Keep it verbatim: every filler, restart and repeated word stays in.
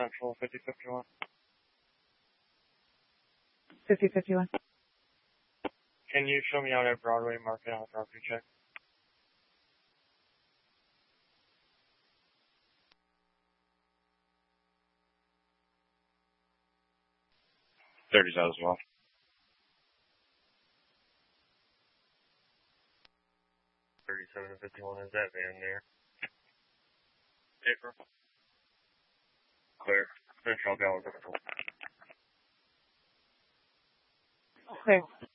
Central fifty fifty-one. fifty fifty-one. Can you show me out at Broadway Market on a property check? thirty's out as well. thirty-seven to fifty-one, is that van there? April. Clear. Central Gallup. Clear.